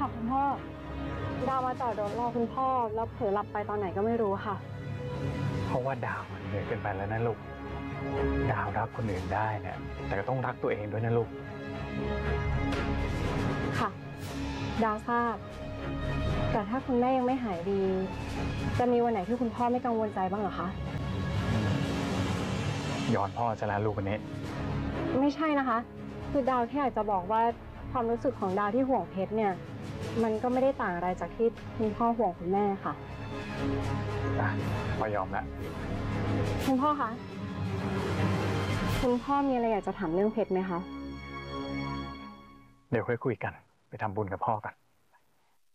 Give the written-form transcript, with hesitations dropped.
ค่ะคุณพ่อดาวมาจอดรถรอคุณพ่อแล้วเผลอหลับไปตอนไหนก็ไม่รู้ค่ะเพราะว่าดาวมันเหนื่อยเกินไปแล้วนะลูกดาวรักคนอื่นได้เนี่ยแต่ก็ต้องรักตัวเองด้วยนะลูกค่ะดาวทราบแต่ถ้าคุณแม่ยังไม่หายดีจะมีวันไหนที่คุณพ่อไม่กังวลใจบ้างเหรอคะย้อนพ่อจะแล้วลูกคนนี้ไม่ใช่นะคะคือดาวแค่อยากจะบอกว่าความรู้สึกของดาวที่ห่วงเพชรเนี่ยมันก็ไม่ได้ต่างอะไรจากที่คุณพ่อห่วงคุณแม่ค่ะพ่อยอมแล้วคุณพ่อคะคุณพ่อมีอะไรอยากจะถามเรื่องเพชรไหมคะเดี๋ยวค่อยคุยกันไปทำบุญกับพ่อกัน